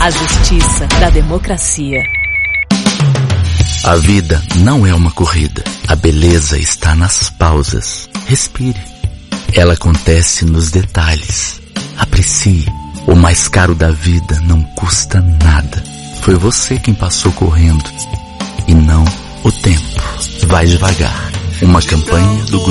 A justiça da democracia. A vida não é uma corrida. A beleza está nas pausas. Respire. Ela acontece nos detalhes. Aprecie. O mais caro da vida não custa nada. Foi você quem passou correndo e não o tempo. Vai devagar. Uma campanha do